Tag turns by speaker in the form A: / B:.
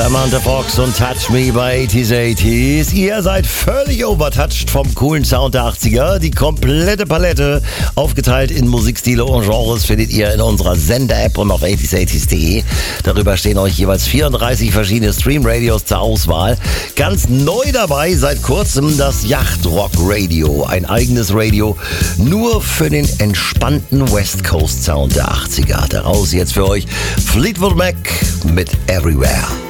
A: Samantha Fox und Touch Me bei 80s. Ihr seid völlig overtouched vom coolen Sound der 80er. Die komplette Palette, aufgeteilt in Musikstile und Genres, findet ihr in unserer Sender-App und auf 80s80s.de. Darüber stehen euch jeweils 34 verschiedene Stream-Radios zur Auswahl. Ganz neu dabei seit kurzem das Yacht-Rock-Radio. Ein eigenes Radio nur für den entspannten West Coast Sound der 80er. Daraus jetzt für euch Fleetwood Mac mit Everywhere.